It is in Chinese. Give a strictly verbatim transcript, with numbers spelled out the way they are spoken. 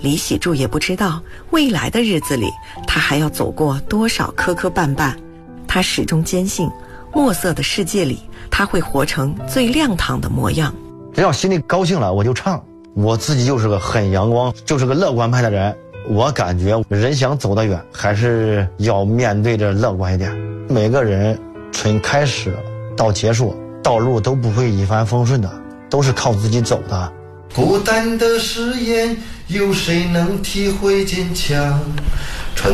李喜柱也不知道未来的日子里他还要走过多少磕磕绊绊，他始终坚信墨色的世界里他会活成最亮堂的模样。 只要心里高兴了我就唱，我自己就是个很阳光，就是个乐观派的人。我感觉人想走得远，还是要面对着乐观一点。每个人从开始到结束，道路都不会一帆风顺的，都是靠自己走的。 孤单的誓言，有谁能体会坚强？